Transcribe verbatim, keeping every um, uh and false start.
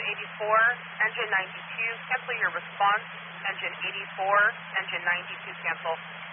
eighty-four, engine ninety-two, cancel your response. Engine eighty-four, engine ninety-two, cancel.